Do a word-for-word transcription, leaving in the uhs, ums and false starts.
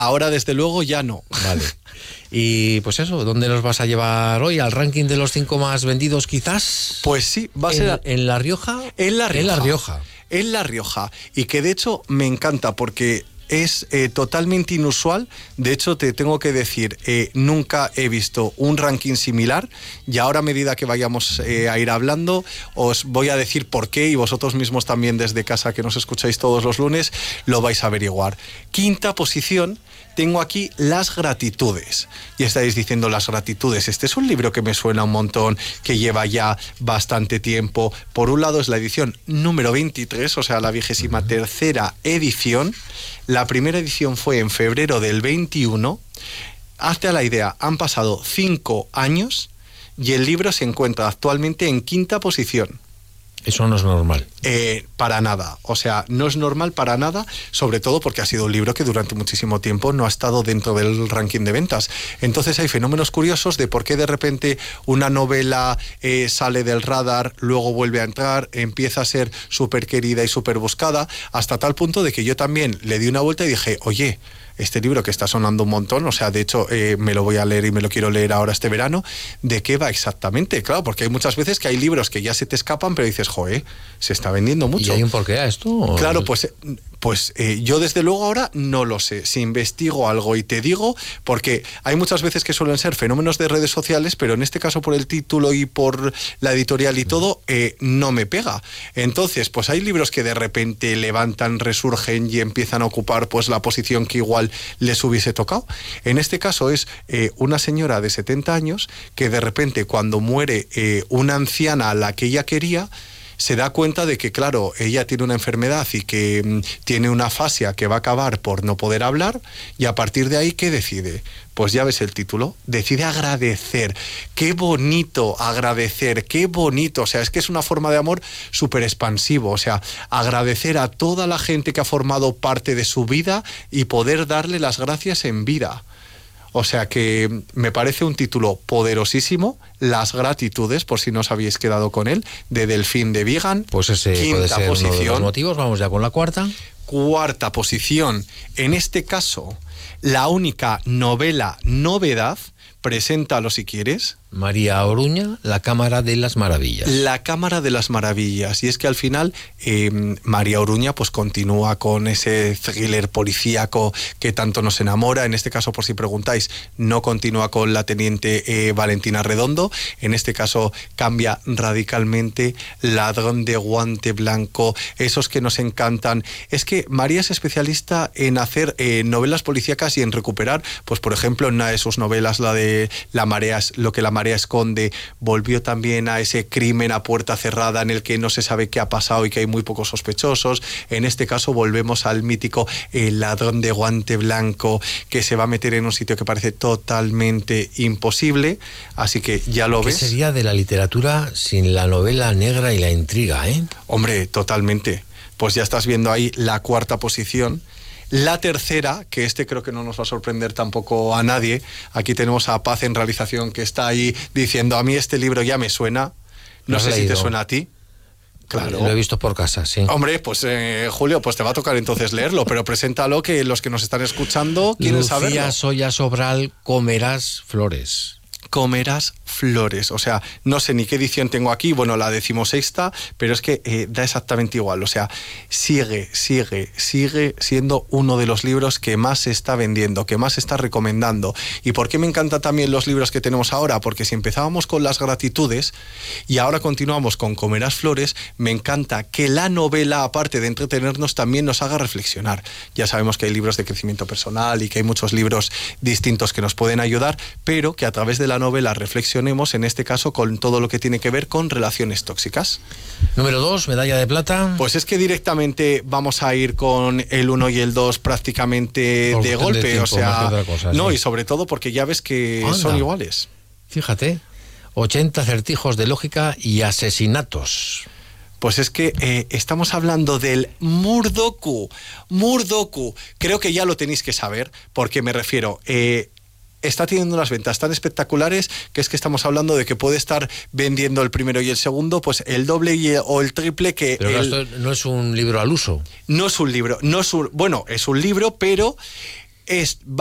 Ahora, desde luego, ya no. Vale. Y pues eso, ¿dónde nos vas a llevar hoy? ¿Al ranking de los cinco más vendidos, quizás? Pues sí, va a ¿En, ser... ¿En La Rioja? En La Rioja. En La Rioja. En La Rioja. Y que de hecho me encanta porque es eh, totalmente inusual. De hecho, te tengo que decir, eh, nunca he visto un ranking similar, y ahora a medida que vayamos eh, a ir hablando, os voy a decir por qué, y vosotros mismos también desde casa, que nos escucháis todos los lunes, lo vais a averiguar. Quinta posición, tengo aquí Las Gratitudes. Y estáis diciendo, Las Gratitudes, este es un libro que me suena un montón, que lleva ya bastante tiempo. Por un lado es la edición número veintitrés, o sea, la vigésima tercera edición. La primera edición fue en febrero del veintiuno. Hazte a la idea, han pasado cinco años y el libro se encuentra actualmente en quinta posición. Eso no es normal. Eh, para nada, o sea, no es normal para nada, sobre todo porque ha sido un libro que durante muchísimo tiempo no ha estado dentro del ranking de ventas. Entonces hay fenómenos curiosos de por qué de repente una novela eh, sale del radar, luego vuelve a entrar, empieza a ser súper querida y súper buscada, hasta tal punto de que yo también le di una vuelta y dije, oye, este libro que está sonando un montón, o sea, de hecho eh, me lo voy a leer y me lo quiero leer ahora este verano, ¿de qué va exactamente? Claro, porque hay muchas veces que hay libros que ya se te escapan, pero dices, joe, se está vendiendo mucho. ¿Y hay un porqué a esto? Claro, pues, pues eh, yo desde luego ahora no lo sé. Si investigo algo y te digo, porque hay muchas veces que suelen ser fenómenos de redes sociales, pero en este caso por el título y por la editorial y todo, eh, no me pega. Entonces, pues hay libros que de repente levantan, resurgen y empiezan a ocupar pues la posición que igual les hubiese tocado. En este caso es eh, una señora de setenta años que de repente cuando muere eh, una anciana a la que ella quería, se da cuenta de que, claro, ella tiene una enfermedad y que mm, tiene una afasia que va a acabar por no poder hablar, y a partir de ahí, ¿qué decide? Pues ya ves el título, decide agradecer. Qué bonito agradecer, qué bonito. O sea, es que es una forma de amor súper expansivo. O sea, agradecer a toda la gente que ha formado parte de su vida y poder darle las gracias en vida. O sea que me parece un título poderosísimo, Las Gratitudes, por si no os habéis quedado con él, de Delfín de Vigan. Pues ese puede ser posición. Uno de los motivos. Vamos ya con la cuarta. Cuarta posición. En este caso, la única novela novedad, preséntalo si quieres. María Oruña, La Cámara de las Maravillas. La Cámara de las Maravillas. Y es que al final eh, María Oruña pues continúa con ese thriller policíaco que tanto nos enamora. En este caso, por si preguntáis, no continúa con la teniente eh, Valentina Redondo. En este caso cambia radicalmente. Ladrón de guante blanco, esos que nos encantan. Es que María es especialista en hacer eh, novelas policíacas y en recuperar, pues por ejemplo, en una de sus novelas, la de La Marea, lo que la Marea esconde, volvió también a ese crimen a puerta cerrada en el que no se sabe qué ha pasado y que hay muy pocos sospechosos. En este caso volvemos al mítico El ladrón de guante blanco, que se va a meter en un sitio que parece totalmente imposible, así que ya lo ves. ¿Qué sería de la literatura sin la novela negra y la intriga, eh? Hombre, totalmente. Pues ya estás viendo ahí la cuarta posición. La tercera, que este creo que no nos va a sorprender tampoco a nadie, aquí tenemos a Paz en realización, que está ahí diciendo, a mí este libro ya me suena, no sé si te suena a ti. Claro. Lo he visto por casa, sí. Hombre, pues eh, Julio, pues te va a tocar entonces leerlo, pero preséntalo, que los que nos están escuchando quieren saberlo. Lucía Soya Sobral, Comerás Flores. Comerás flores, o sea, no sé ni qué edición tengo aquí, bueno, la decimosexta, pero es que eh, da exactamente igual, o sea, sigue, sigue, sigue siendo uno de los libros que más se está vendiendo, que más se está recomendando. ¿Y por qué me encantan también los libros que tenemos ahora? Porque si empezábamos con Las Gratitudes y ahora continuamos con Comerás flores, me encanta que la novela, aparte de entretenernos, también nos haga reflexionar. Ya sabemos que hay libros de crecimiento personal y que hay muchos libros distintos que nos pueden ayudar, pero que a través de la novela reflexionemos, en este caso, con todo lo que tiene que ver con relaciones tóxicas. Número dos, medalla de plata. Pues es que directamente vamos a ir con el uno y el dos prácticamente Por de golpe, de tiempo, o sea, cosa, no, sí. Y sobre todo porque ya ves que Anda. Son iguales. Fíjate, ochenta acertijos de lógica y asesinatos. Pues es que eh, estamos hablando del Murdoku. Murdoku, creo que ya lo tenéis que saber, porque me refiero... Eh, está teniendo unas ventas tan espectaculares que es que estamos hablando de que puede estar vendiendo el primero y el segundo pues el doble y el, o el triple que... Pero el, esto no es un libro al uso. No es un libro, no es un, bueno, es un libro, pero es